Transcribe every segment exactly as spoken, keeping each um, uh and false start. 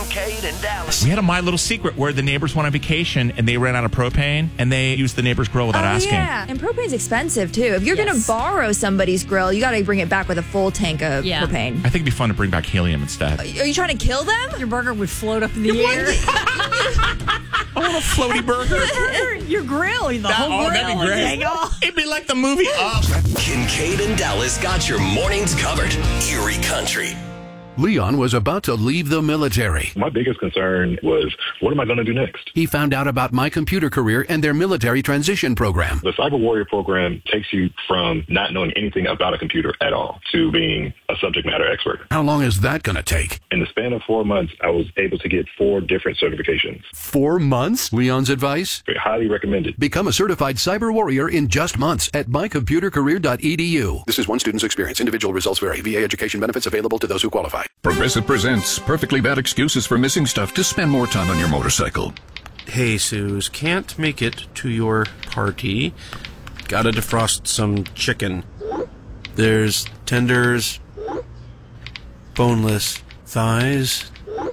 Kincaid and Dallas. We had a My Little Secret where the neighbors went on vacation and they ran out of propane and they used the neighbor's grill without oh, asking. Yeah, and propane's expensive too. If you're Yes. going to borrow somebody's grill, you got to bring it back with a full tank of Yeah. propane. I think it'd be fun to bring back helium instead. Are you trying to kill them? Your burger would float up in the air. I want a floaty burger. Your grill, the That- whole oh, grill. that'd be would great. hang off. It'd be like the movie Up. Kincaid and Dallas got your mornings covered. Erie Country. Leon was about to leave the military. My biggest concern was, what am I going to do next? He found out about My Computer Career and their military transition program. The Cyber Warrior program takes you from not knowing anything about a computer at all to being a subject matter expert. How long is that going to take? In the span of four months, I was able to get four different certifications. Four months? Leon's advice? I highly recommend it. Become a certified cyber warrior in just months at my computer career dot e d u. This is one student's experience. Individual results vary. V A education benefits available to those who qualify. Progressive presents perfectly bad excuses for missing stuff to spend more time on your motorcycle. Hey, Suze, can't make it to your party. Gotta defrost some chicken. There's tenders, boneless thighs.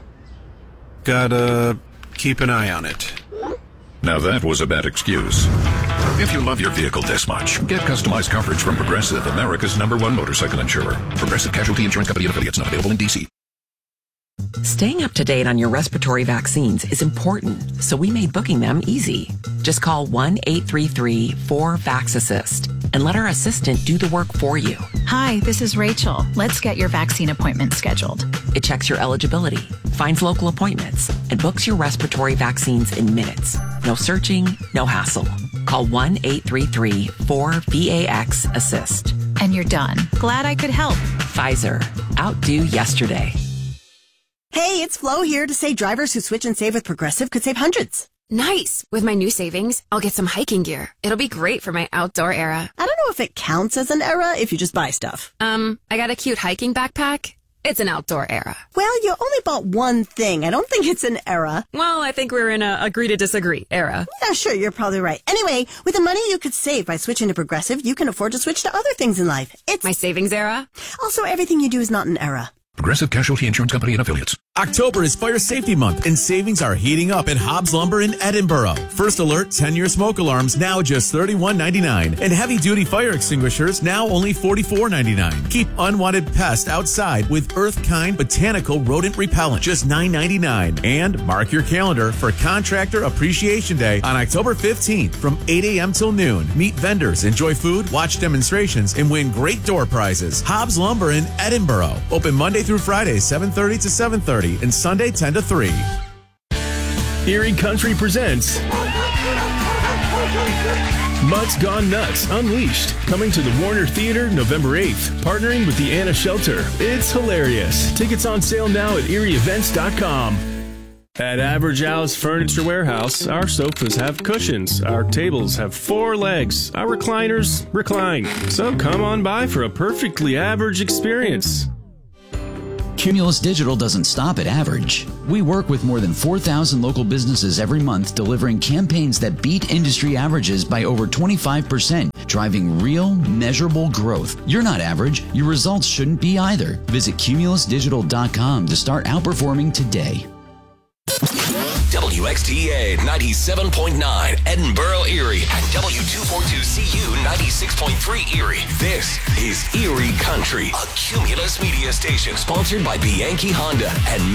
Gotta keep an eye on it. Now that was a bad excuse. If you love your vehicle this much, get customized coverage from Progressive, America's number one motorcycle insurer. Progressive Casualty Insurance Company and affiliates, not available in D C. Staying up to date on your respiratory vaccines is important, so we made booking them easy. Just call one eight three three four VAX-ASSIST and let our assistant do the work for you. Hi, this is Rachel. Let's get your vaccine appointment scheduled. It checks your eligibility, finds local appointments, and books your respiratory vaccines in minutes. No searching, no hassle. Call one eight three three four VAX-ASSIST. And you're done. Glad I could help. Pfizer. Outdo yesterday. Hey, it's Flo here to say drivers who switch and save with Progressive could save hundreds. Nice. With my new savings, I'll get some hiking gear. It'll be great for my outdoor era. I don't know if it counts as an era if you just buy stuff. Um, I got a cute hiking backpack. It's an outdoor era. Well, you only bought one thing. I don't think it's an era. Well, I think we're in a agree to disagree era. Yeah, sure, you're probably right. Anyway, with the money you could save by switching to Progressive, you can afford to switch to other things in life. It's my savings era. Also, everything you do is not an era. Progressive Casualty Insurance Company and affiliates. October is Fire Safety Month, and savings are heating up at Hobbs Lumber in Edinboro. First Alert ten-year smoke alarms now just thirty-one ninety-nine, and heavy-duty fire extinguishers now only forty-four ninety-nine. Keep unwanted pests outside with Earthkind Botanical Rodent Repellent, just nine ninety-nine. And mark your calendar for Contractor Appreciation Day on October fifteenth from eight a.m. till noon. Meet vendors, enjoy food, watch demonstrations, and win great door prizes. Hobbs Lumber in Edinboro. Open Monday through Friday, seven thirty to seven thirty, and Sunday, ten to three. Erie Country presents Mutt's Gone Nuts Unleashed, coming to the Warner Theater November eighth, partnering with the Anna Shelter. It's hilarious. Tickets on sale now at erie events dot com. At Average Al's Furniture Warehouse, our sofas have cushions, our tables have four legs, our recliners recline. So come on by for a perfectly average experience. Cumulus Digital doesn't stop at average. We work with more than four thousand local businesses every month, delivering campaigns that beat industry averages by over twenty-five percent, driving real, measurable growth. You're not average. Your results shouldn't be either. Visit cumulus digital dot com to start outperforming today. W X T A ninety-seven point nine Edinboro, Erie, and W two forty-two C U ninety-six point three Erie. This is Erie Country, a Cumulus media station sponsored by Bianchi Honda and